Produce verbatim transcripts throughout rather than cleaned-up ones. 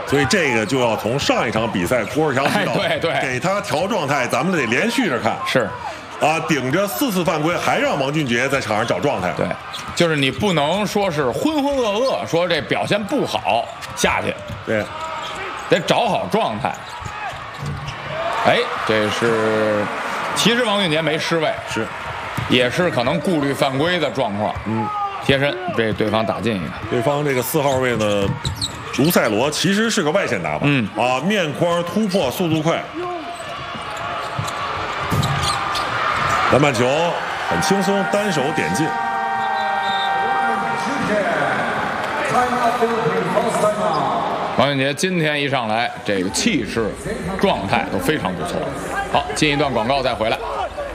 所以这个就要从上一场比赛郭士强指导， 哎、对对， 给他调状态，咱们得连续着看。 是。 啊，顶着四次犯规，还让王俊杰在场上找状态。 对，就是你不能说是浑浑噩噩，说这表现不好下去， 对， 得找好状态。哎，这是其实王俊杰没失位， 是，也是可能顾虑犯规的状况。 嗯， 贴身被对方打进一个。 对方这个四号位呢，卢塞罗其实是个外线打法， 嗯啊，面框突破速度快。篮板球很轻松，单手点进。 王俊杰今天一上来，这个气势、状态都非常不错。好，进一段广告再回来。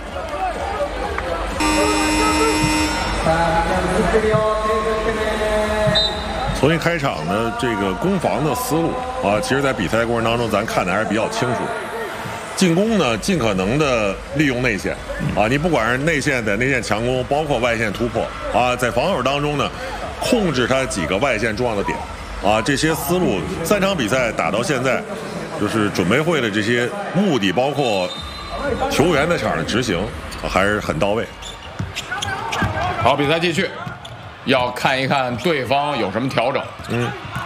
从一开场呢，这个攻防的思路啊，其实在比赛过程当中，咱看的还是比较清楚。进攻呢，尽可能的利用内线，啊，你不管是内线在内线强攻，包括外线突破，啊，在防守当中呢，控制他几个外线重要的点，啊，这些思路，三场比赛打到现在，就是准备会的这些目的，包括球员在场上执行，啊，还是很到位。 好，比赛继续，要看一看对方有什么调整。 嗯。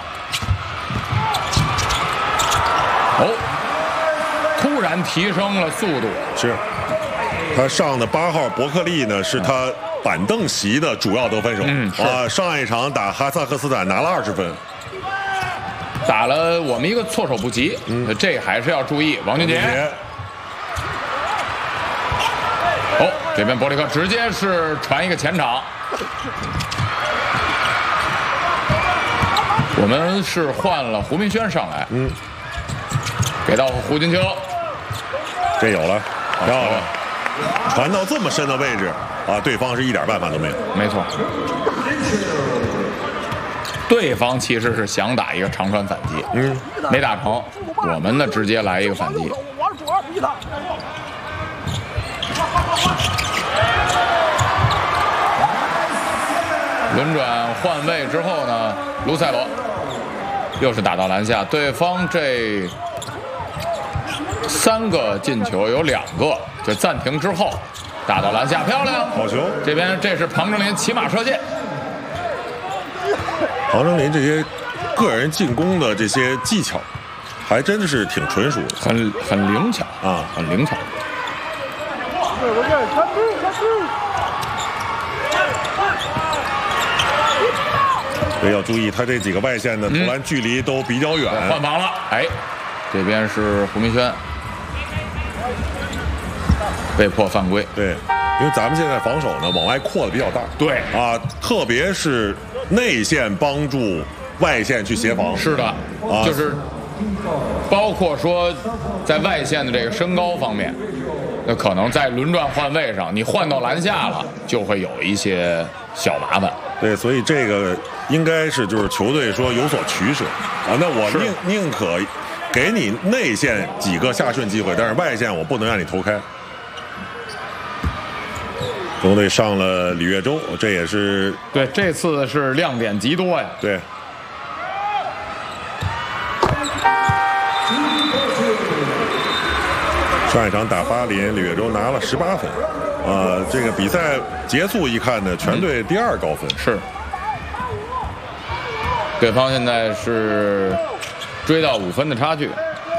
哦。突然提升了速度， 是，他上的八号伯克利呢，是他板凳席的主要得分手。 嗯， 啊，上一场打哈萨克斯坦拿了二十分， 打了我们一个措手不及。嗯，这还是要注意。王俊杰，哦，这边伯利克直接是传一个前场。我们是换了胡明轩上来， 嗯， 给到胡金秋。 这有了，漂亮，传到这么深的位置啊，对方是一点办法都没有。 没错，对方其实是想打一个长传反击， 嗯， 没打成，我们呢直接来一个反击。轮转换位之后呢，卢塞罗又是打到篮下，对方这三个进球有两个就暂停之后打到篮下，漂亮， 好球！ 这边这是庞正林骑马射箭。 庞正林这些个人进攻的这些技巧，还真的是挺纯熟的， 很很灵巧啊， 很灵巧。 所以要注意，他这几个外线的投篮距离都比较远。 嗯、换防了，哎，这边是胡明轩。被迫犯规， 对，因为咱们现在防守呢往外扩的比较大， 对啊，特别是内线帮助外线去协防， 是的，啊，就是包括说在外线的这个身高方面，那可能在轮转换位上，你换到篮下了，就会有一些小麻烦。 对，所以这个应该是就是球队说有所取舍啊，那我宁宁可给你内线几个下顺机会，但是外线我不能让你投开。中队上了李月洲，这也是对，这次是亮点极多呀。 对，上一场打巴林，李月洲拿了十八分，啊、呃，这个比赛结束一看呢，全队第二高分。 嗯、是，对方现在是追到五分的差距。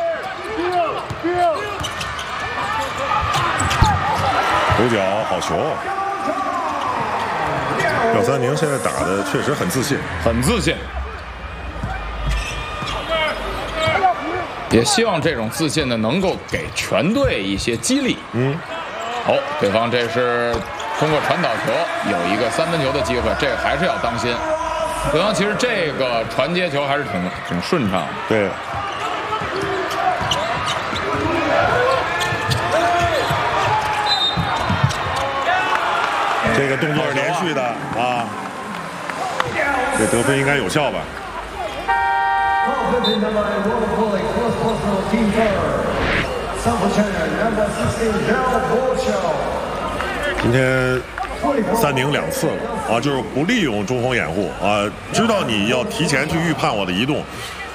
头角好球。廖三宁现在打的确实很自信， 很自信，也希望这种自信呢能够给全队一些激励。 嗯， 好、哦，对方这是通过传导球有一个三分球的机会，这个还是要当心。对方其实这个传接球还是挺挺顺畅的。 对。这个动作是连续的啊，这得分应该有效吧？今天三宁两次了啊，就是不利用中锋掩护啊，知道你要提前去预判我的移动，